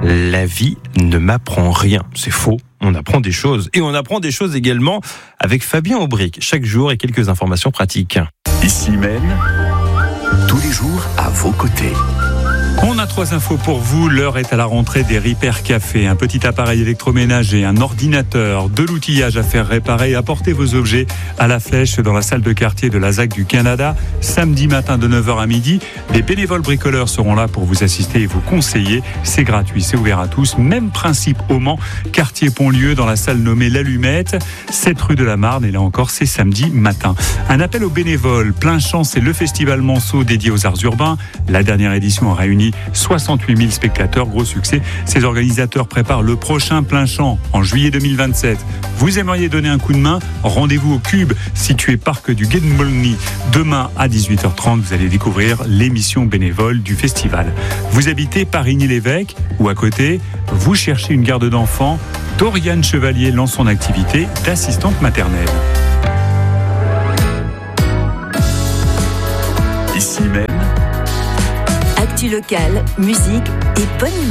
La vie ne m'apprend rien. C'est faux. On apprend des choses. Et on apprend des choses également avec Fabien Aubric. Chaque jour et quelques informations pratiques. Ici Maine, tous les jours à vos côtés. On a 3 infos pour vous. L'heure est à la rentrée des Repair Café. Un petit appareil électroménager, un ordinateur, de l'outillage à faire réparer. Apportez vos objets à la Flèche dans la salle de quartier de la ZAC du Canada. Samedi matin de 9h à midi. Des bénévoles bricoleurs seront là pour vous assister et vous conseiller. C'est gratuit, c'est ouvert à tous. Même principe au Mans, quartier Pontlieu, dans la salle nommée l'Allumette, 7 rue de la Marne. Et là encore, c'est samedi matin. Un appel aux bénévoles. Plein champ, c'est le festival Manceau dédié aux arts urbains. La dernière édition a réuni 68 000 spectateurs, gros succès. Ces organisateurs préparent le prochain plein champ en juillet 2027. Vous aimeriez donner un coup de main? Rendez-vous au Cube, situé parc du Gué de Molny. Demain à 18h30, vous allez découvrir l'émission bénévole du festival. Vous habitez Parigny-l'Évêque ou à côté, vous cherchez une garde d'enfants? Doriane Chevalier lance son activité d'assistante maternelle. Ici Maine. Actu locale, musique et bonne humeur.